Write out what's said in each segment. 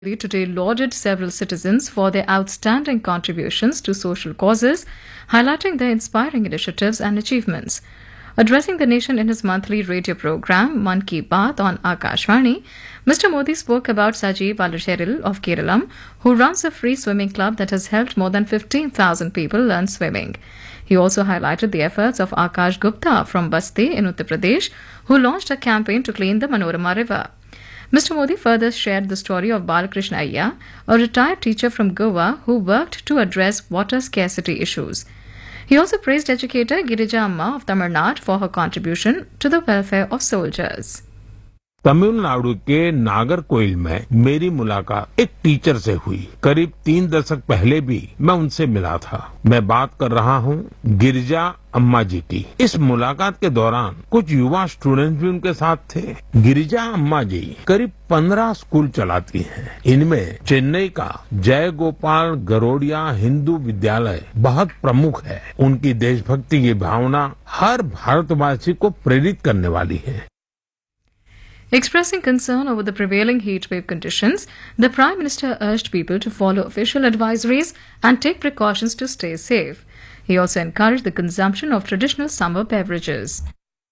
today lauded several citizens for their outstanding contributions to social causes, highlighting their inspiring initiatives and achievements. Addressing the nation in his monthly radio program, Mann Ki Baat on Akashvani, Mr. Modi spoke about Sajeev Valacheril of Keralam, who runs a free swimming club that has helped more than 15,000 people learn swimming. He also highlighted the efforts of Akash Gupta from Basti in Uttar Pradesh, who launched a campaign to clean the Manorama River. Mr. Modi further shared the story of Balakrishna Iyer, a retired teacher from Goa who worked to address water scarcity issues. He also praised educator Girija Amma of Tamil Nadu for her contribution to the welfare of soldiers. Tamil Nadu के नागरकोइल में मेरी मुलाकात एक teacher से हुई। करीब 3 दशक पहले भी मैं उनसे मिला था। मैं बात कर रहा हूँ गिरिजा अम्मा जी की। इस मुलाकात के दौरान कुछ युवा स्टूडेंट भी उनके साथ थे। गिरिजा अम्मा जी करीब 15 स्कूल चलाती हैं। इनमें चेन्नई का जय गोपाल गरोडिया हिंदू विद्यालय बहुत प्रमुख है। उनकी देशभक्ति की भावना हर भारतवासी को प्रेरित करने वाली है। Expressing concern over the prevailing heat wave conditions, the Prime Minister urged people to follow official advisories and take precautions to stay safe. He also encouraged the consumption of traditional summer beverages.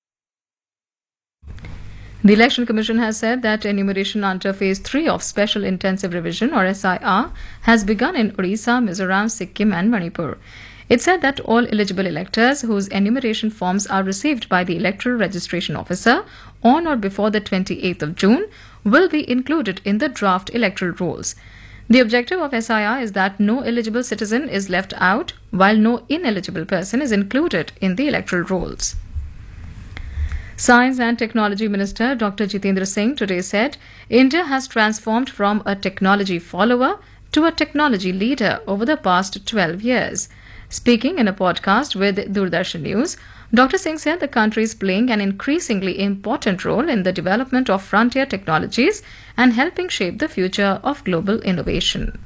The Election Commission has said that enumeration under Phase 3 of Special Intensive Revision or SIR has begun in Odisha, Mizoram, Sikkim and Manipur. It said that all eligible electors whose enumeration forms are received by the Electoral Registration Officer on or before the 28th of June will be included in the draft electoral rolls. The objective of SIR is that no eligible citizen is left out, while no ineligible person is included in the electoral rolls. Science and Technology Minister Dr. Jitendra Singh today said India has transformed from a technology follower to a technology leader over the past 12 years. Speaking in a podcast with Doordarshan News, Dr. Singh said the country is playing an increasingly important role in the development of frontier technologies and helping shape the future of global innovation.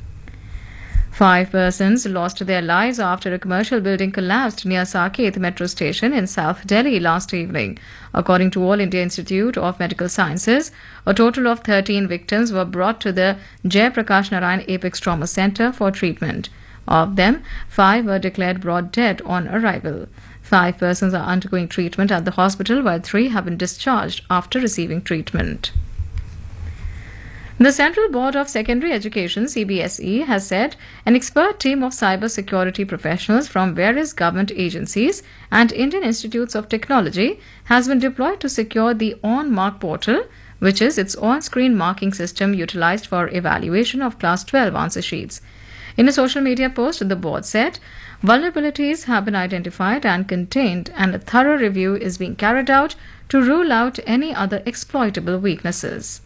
5 persons lost their lives after a commercial building collapsed near Saket metro station in South Delhi last evening. According to All India Institute of Medical Sciences, a total of 13 victims were brought to the Jai Prakash Narayan Apex Trauma Center for treatment. Of them, 5 were declared brought dead on arrival. 5 persons are undergoing treatment at the hospital, while 3 have been discharged after receiving treatment. The Central Board of Secondary Education (CBSE) has said an expert team of cybersecurity professionals from various government agencies and Indian Institutes of Technology has been deployed to secure the OnMark portal, which is its on-screen marking system utilized for evaluation of Class 12 answer sheets. In a social media post, the board said vulnerabilities have been identified and contained, and a thorough review is being carried out to rule out any other exploitable weaknesses.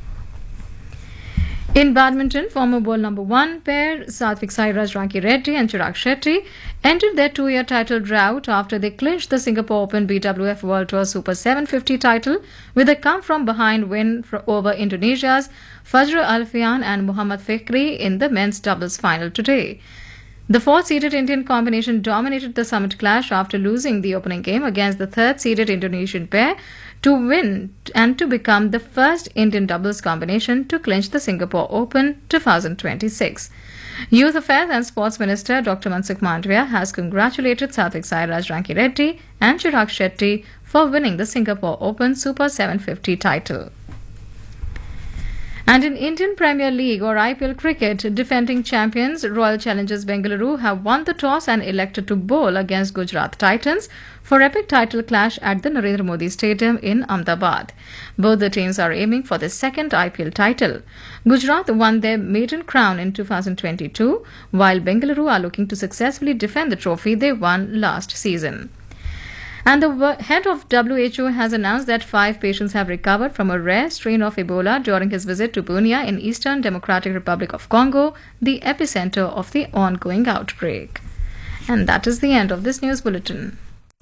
In badminton, former world number 1 pair Satvik Sairaj Ranki Reddy and Chirag Shetty ended their 2-year title drought after they clinched the Singapore Open BWF World Tour Super 750 title with a come-from-behind win over Indonesia's Fajr Alfian and Muhammad Fikri in the men's doubles final today. The 4th-seeded Indian combination dominated the summit clash after losing the opening game against the 3rd-seeded Indonesian pair to win and to become the first Indian doubles combination to clinch the Singapore Open 2026. Youth Affairs and Sports Minister Dr. Mansukh Mandavia has congratulated Satvik Sairaj Ranki Reddy and Chirag Shetty for winning the Singapore Open Super 750 title. And in Indian Premier League or IPL cricket, defending champions Royal Challengers Bengaluru have won the toss and elected to bowl against Gujarat Titans for epic title clash at the Narendra Modi Stadium in Ahmedabad. Both the teams are aiming for their second IPL title. Gujarat won their maiden crown in 2022, while Bengaluru are looking to successfully defend the trophy they won last season. And the head of WHO has announced that 5 patients have recovered from a rare strain of Ebola during his visit to Bunia in Eastern Democratic Republic of Congo, the epicenter of the ongoing outbreak. And that is the end of this news bulletin.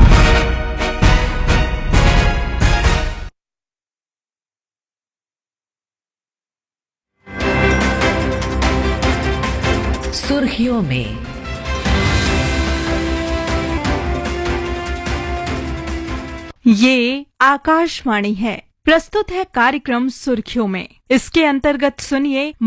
सुर्खियों में ये आकाशवाणी है। प्रस्तुत है कार्यक्रम सुर्खियों में। इसके अंतर्गत सुनिए